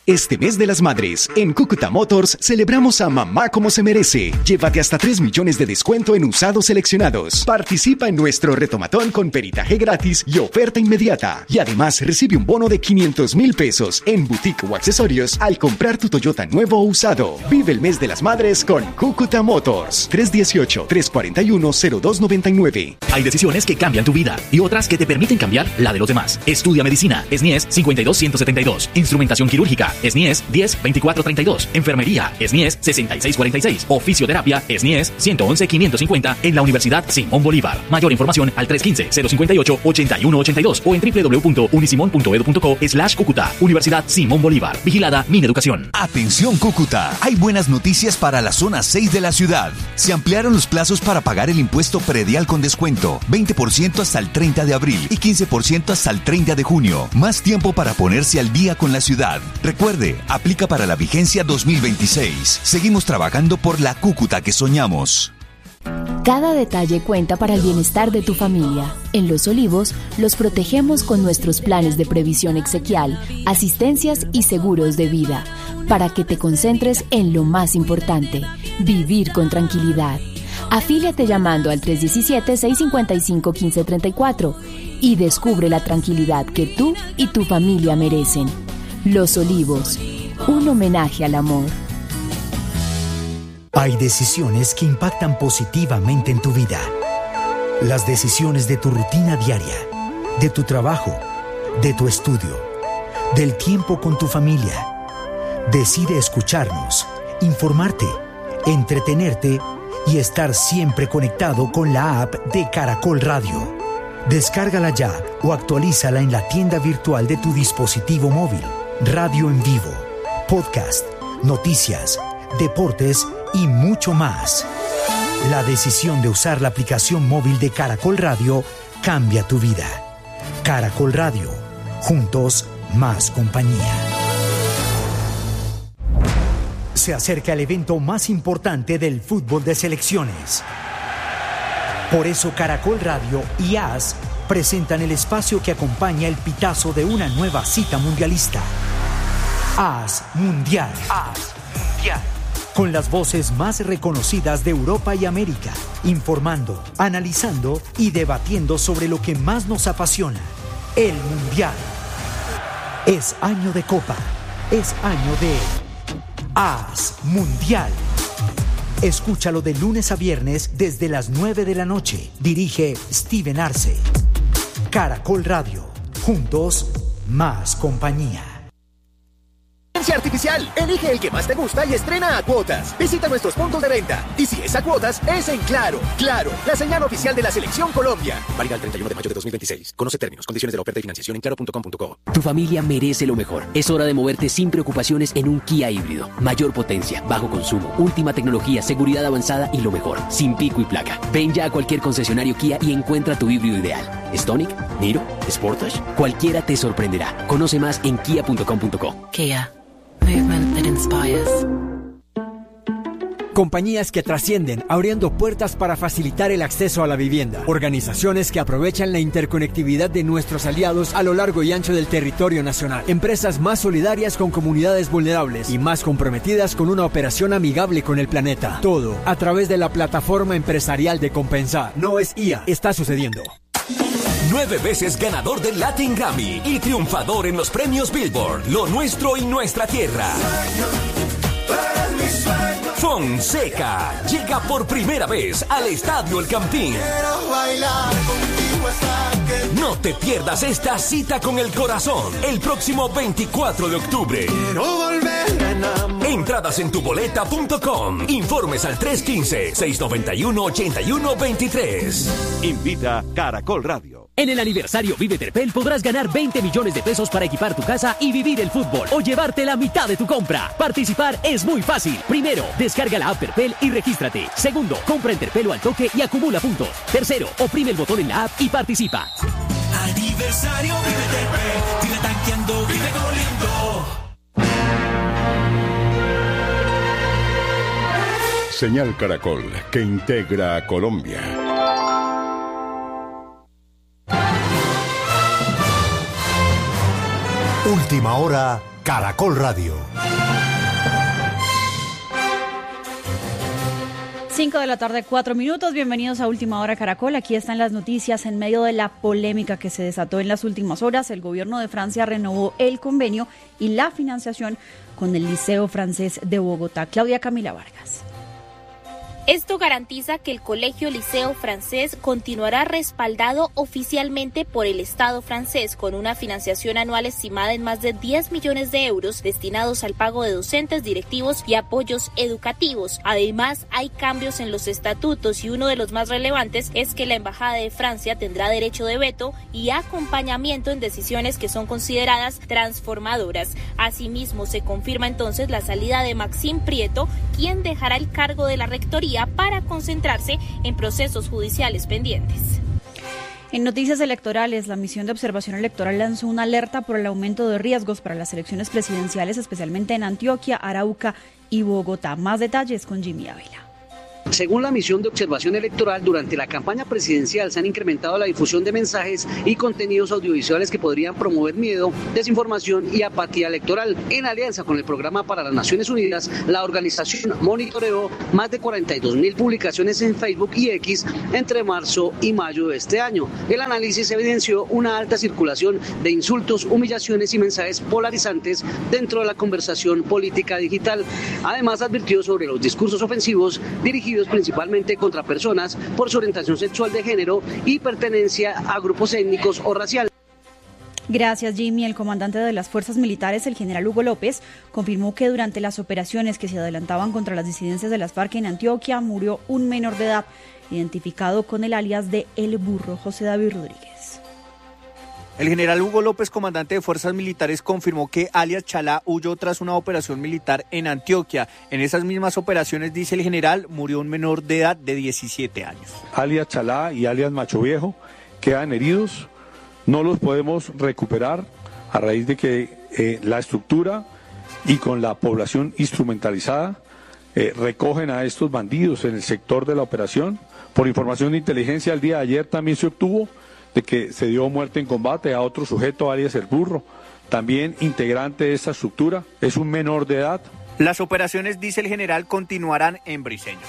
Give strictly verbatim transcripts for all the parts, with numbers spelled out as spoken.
Este mes de las madres, en Cúcuta Motors, celebramos a mamá como se merece. Llévate hasta tres millones de descuento en usados seleccionados. Participa en nuestro retomatón con peritaje gratis y oferta inmediata. Y además recibe un bono de quinientos mil pesos en boutique o accesorios al comprar tu Toyota nuevo o usado. Vive el mes de las madres con Cúcuta Motors. tres uno ocho, tres cuatro uno, cero dos nueve nueve. Hay decisiones que cambian tu vida y otras que te permiten cambiar la de los demás. Estudia medicina. S N I E S cincuenta y dos ciento setenta y dos. Instrumentación quirúrgica. S N I E S diez veinticuatro treinta y dos. Enfermería. S N I E S sesenta y seis cuarenta y seis. O fisioterapia. S N I E S ciento once quinientos cincuenta en la Universidad Simón Bolívar. Mayor información al tres uno cinco, cero cinco ocho, ocho uno ocho dos o en w w w punto unisimon punto edu punto co slash Cúcuta. Universidad Simón Bolívar. Vigilada Mineducación. Atención Cúcuta. Hay buenas noticias para la zona seis de la ciudad. Se ampliaron los plazos para pagar el impuesto predial con descuento. veinte por ciento hasta el treinta de abril y quince por ciento hasta el treinta de junio. Más tiempo para ponerse al día con la ciudad. Recuerde, aplica para la vigencia dos mil veintiséis. Seguimos trabajando por la Cúcuta que soñamos. Cada detalle cuenta para el bienestar de tu familia. En Los Olivos, los protegemos con nuestros planes de previsión exequial, asistencias y seguros de vida, para que te concentres en lo más importante, vivir con tranquilidad. Afíliate llamando al tres uno siete, seis cinco cinco, uno cinco tres cuatro y descubre la tranquilidad que tú y tu familia merecen. Los Olivos, un homenaje al amor. Hay decisiones que impactan positivamente en tu vida. Las decisiones de tu rutina diaria, de tu trabajo, de tu estudio, del tiempo con tu familia. Decide escucharnos, informarte, entretenerte y estar siempre conectado con la app de Caracol Radio. Descárgala ya o actualízala en la tienda virtual de tu dispositivo móvil. Radio en vivo, podcast, noticias, deportes y mucho más. La decisión de usar la aplicación móvil de Caracol Radio cambia tu vida. Caracol Radio, juntos más compañía. Se acerca el evento más importante del fútbol de selecciones. Por eso Caracol Radio y A S presentan el espacio que acompaña el pitazo de una nueva cita mundialista. A S Mundial. A S Mundial. Con las voces más reconocidas de Europa y América, informando, analizando y debatiendo sobre lo que más nos apasiona, el Mundial. Es año de Copa, es año de A S Mundial. Escúchalo de lunes a viernes desde las nueve de la noche. Dirige Steven Arce. Caracol Radio. Juntos, más compañía. Artificial. Elige el que más te gusta y estrena a cuotas. Visita nuestros puntos de venta. Y si es a cuotas, es en Claro. Claro, la señal oficial de la Selección Colombia. Válida el treinta y uno de mayo de dos mil veintiséis. Conoce términos, condiciones de la oferta y financiación en claro punto com punto co. Tu familia merece lo mejor. Es hora de moverte sin preocupaciones en un Kia híbrido. Mayor potencia, bajo consumo, última tecnología, seguridad avanzada y lo mejor, sin pico y placa. Ven ya a cualquier concesionario Kia y encuentra tu híbrido ideal. Stonic, Niro, Sportage, cualquiera te sorprenderá. Conoce más en kia punto com punto co. Kia. Movement that inspires. Compañías que trascienden, abriendo puertas para facilitar el acceso a la vivienda. Organizaciones que aprovechan la interconectividad de nuestros aliados a lo largo y ancho del territorio nacional. Empresas más solidarias con comunidades vulnerables y más comprometidas con una operación amigable con el planeta. Todo a través de la plataforma empresarial de Compensar. No es I A, está sucediendo. Nueve veces ganador del Latin Grammy y triunfador en los premios Billboard, Lo Nuestro y Nuestra Tierra. Fonseca llega por primera vez al Estadio El Campín. No te pierdas esta cita con el corazón el próximo veinticuatro de octubre. Entradas en tuboleta punto com. Informes al tres uno cinco, seis nueve uno, ocho uno dos tres. Invita Caracol Radio. En el aniversario Vive Terpel podrás ganar veinte millones de pesos para equipar tu casa y vivir el fútbol o llevarte la mitad de tu compra. Participar es muy fácil. Primero, descarga la app Terpel y regístrate. Segundo, compra en Terpel o al toque y acumula puntos. Tercero, oprime el botón en la app y participa. Aniversario Vive Terpel. Vive tanqueando, vive goleando. Señal Caracol, que integra a Colombia. Última hora, Caracol Radio. cinco de la tarde, cuatro minutos. Bienvenidos a Última Hora Caracol. Aquí están las noticias. En medio de la polémica que se desató en las últimas horas, el gobierno de Francia renovó el convenio y la financiación con el Liceo Francés de Bogotá. Claudia Camila Vargas. Esto garantiza que el Colegio Liceo Francés continuará respaldado oficialmente por el Estado francés con una financiación anual estimada en más de diez millones de euros destinados al pago de docentes, directivos y apoyos educativos. Además, hay cambios en los estatutos y uno de los más relevantes es que la Embajada de Francia tendrá derecho de veto y acompañamiento en decisiones que son consideradas transformadoras. Asimismo, se confirma entonces la salida de Maxime Prieto, quien dejará el cargo de la rectoría para concentrarse en procesos judiciales pendientes. En noticias electorales, la misión de observación electoral lanzó una alerta por el aumento de riesgos para las elecciones presidenciales, especialmente en Antioquia, Arauca y Bogotá. Más detalles con Jimmy Ávila. Según la misión de observación electoral, durante la campaña presidencial se han incrementado la difusión de mensajes y contenidos audiovisuales que podrían promover miedo, desinformación y apatía electoral. En alianza con el Programa para las Naciones Unidas, la organización monitoreó más de cuarenta y dos mil publicaciones en Facebook y X entre marzo y mayo de este año. El análisis evidenció una alta circulación de insultos, humillaciones y mensajes polarizantes dentro de la conversación política digital. Además, advirtió sobre los discursos ofensivos dirigidos principalmente contra personas por su orientación sexual de género y pertenencia a grupos étnicos o raciales. Gracias, Jimmy. El comandante de las fuerzas militares, el general Hugo López, confirmó que durante las operaciones que se adelantaban contra las disidencias de las FARC en Antioquia murió un menor de edad, identificado con el alias de El Burro. José David Rodríguez. El general Hugo López, comandante de fuerzas militares, confirmó que alias Chalá huyó tras una operación militar en Antioquia. En esas mismas operaciones, dice el general, murió un menor de edad de diecisiete años. Alias Chalá y alias Macho Viejo quedan heridos, no los podemos recuperar a raíz de que eh, la estructura y con la población instrumentalizada eh, recogen a estos bandidos en el sector de la operación. Por información de inteligencia, el día de ayer también se obtuvo de que se dio muerte en combate a otro sujeto, alias El Burro, también integrante de esta estructura, es un menor de edad. Las operaciones, dice el general, continuarán en Briceño.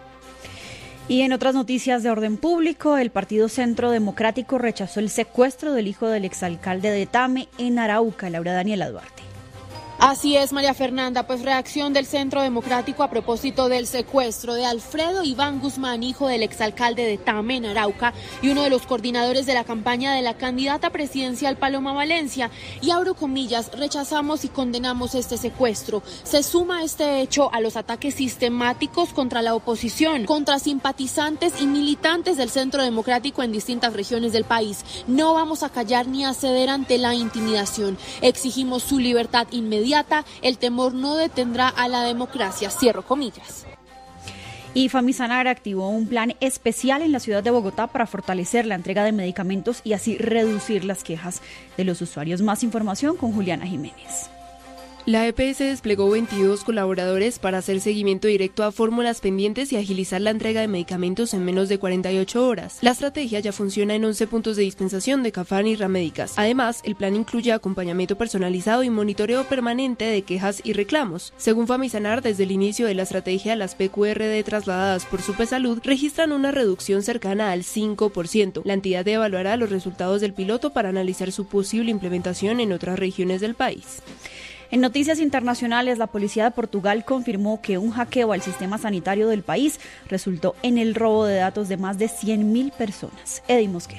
Y en otras noticias de orden público, el Partido Centro Democrático rechazó el secuestro del hijo del exalcalde de Tame en Arauca, Laura Daniela Duarte. Así es, María Fernanda, pues reacción del Centro Democrático a propósito del secuestro de Alfredo Iván Guzmán, hijo del exalcalde de Tame en Arauca y uno de los coordinadores de la campaña de la candidata presidencial Paloma Valencia. Y abro comillas, rechazamos y condenamos este secuestro. Se suma este hecho a los ataques sistemáticos contra la oposición, contra simpatizantes y militantes del Centro Democrático en distintas regiones del país. No vamos a callar ni a ceder ante la intimidación. Exigimos su libertad inmediata. El temor no detendrá a la democracia, cierro comillas. Y Famisanar activó un plan especial en la ciudad de Bogotá para fortalecer la entrega de medicamentos y así reducir las quejas de los usuarios. Más información con Juliana Jiménez. La E P S desplegó veintidós colaboradores para hacer seguimiento directo a fórmulas pendientes y agilizar la entrega de medicamentos en menos de cuarenta y ocho horas. La estrategia ya funciona en once puntos de dispensación de Cafán y Ramédicas. Además, el plan incluye acompañamiento personalizado y monitoreo permanente de quejas y reclamos. Según Famisanar, desde el inicio de la estrategia, las P Q R D trasladadas por Supersalud registran una reducción cercana al cinco por ciento. La entidad evaluará los resultados del piloto para analizar su posible implementación en otras regiones del país. En noticias internacionales, la policía de Portugal confirmó que un hackeo al sistema sanitario del país resultó en el robo de datos de más de cien mil personas. Eddie Mosquera.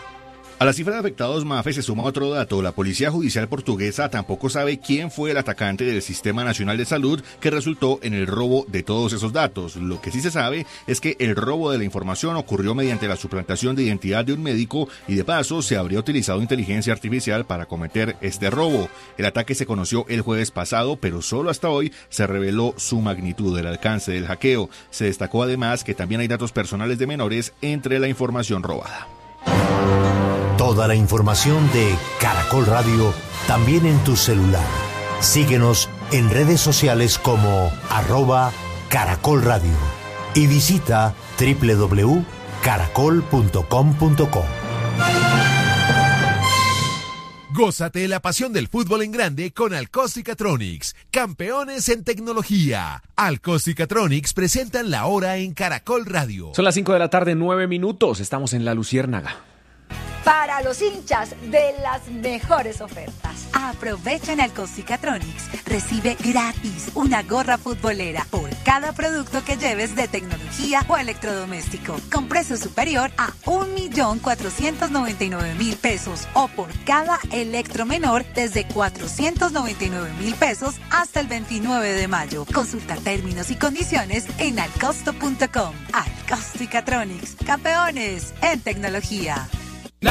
A la cifra de afectados MAFE se suma otro dato. La Policía Judicial Portuguesa tampoco sabe quién fue el atacante del Sistema Nacional de Salud que resultó en el robo de todos esos datos. Lo que sí se sabe es que el robo de la información ocurrió mediante la suplantación de identidad de un médico y de paso se habría utilizado inteligencia artificial para cometer este robo. El ataque se conoció el jueves pasado, pero solo hasta hoy se reveló su magnitud, el alcance del hackeo. Se destacó además que también hay datos personales de menores entre la información robada. Toda la información de Caracol Radio también en tu celular. Síguenos en redes sociales como arroba Caracol Radio y visita doble u doble u doble u punto caracol punto com punto co. Gózate la pasión del fútbol en grande con Alcos-Cicatronics, campeones en tecnología. Alcos-Cicatronics presentan la hora en Caracol Radio. Son las cinco de la tarde, nueve minutos. Estamos en La Luciérnaga. Para los hinchas de las mejores ofertas. Aprovecha en Alcos-Cicatronics. Recibe gratis una gorra futbolera por cada producto que lleves de tecnología o electrodoméstico, con precio superior a un millón cuatrocientos noventa y nueve mil pesos, o por cada electro menor desde cuatrocientos noventa y nueve mil pesos hasta el veintinueve de mayo. Consulta términos y condiciones en alcosto punto com. Alcos-Cicatronics, campeones en tecnología.